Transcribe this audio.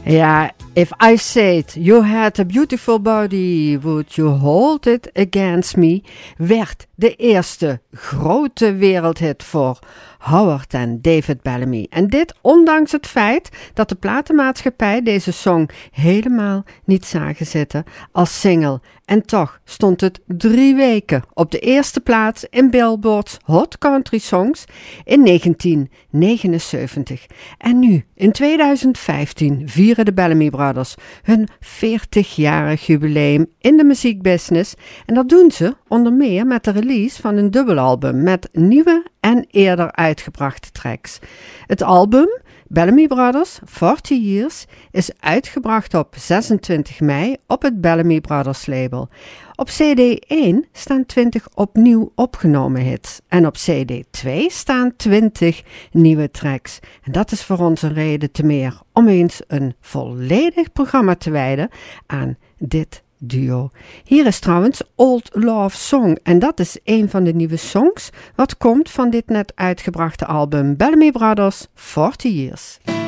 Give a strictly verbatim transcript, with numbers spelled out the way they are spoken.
Ja, if I said you had a beautiful body, would you hold it against me? Werd de eerste grote wereldhit voor Howard en David Bellamy. En dit ondanks het feit dat de platenmaatschappij deze song helemaal niet zagen zitten als single. En toch stond het drie weken op de eerste plaats in Billboard's Hot Country Songs in negentien negenenzeventig. En nu, in tweeduizend vijftien, vieren de Bellamy Brothers hun veertigjarig jubileum in de muziekbusiness. En dat doen ze onder meer met de release van een dubbelalbum met nieuwe en eerder uitgebrachte tracks. Het album Bellamy Brothers forty years is uitgebracht op zesentwintig mei op het Bellamy Brothers label. Op C D één staan twintig opnieuw opgenomen hits en op C D twee staan twintig nieuwe tracks. En dat is voor ons een reden te meer om eens een volledig programma te wijden aan dit duo. Hier is trouwens Old Love Song en dat is een van de nieuwe songs wat komt van dit net uitgebrachte album Bellamy Brothers forty years.